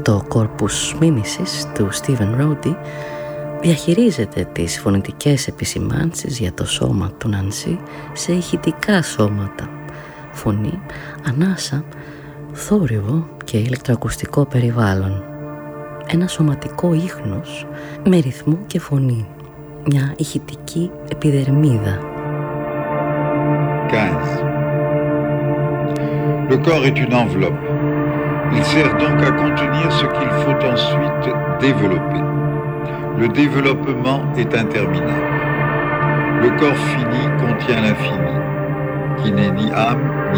Το corpus mimesis του Stephen Rowdy διαχειρίζεται τις φωνητικές επισημάνσεις για το σώμα του Νανσί σε ηχητικά σώματα, φωνή, ανάσα, θόρυβο και ηλεκτροακουστικό περιβάλλον. Ένα σωματικό ίχνος με ρυθμό και φωνή, μια ηχητική επιδερμίδα. 15. Le corps est une enveloppe. Il sert donc à contenir ce qu'il faut ensuite développer. Le développement est interminable. Le corps fini contient l'infini, qui n'est ni âme, ni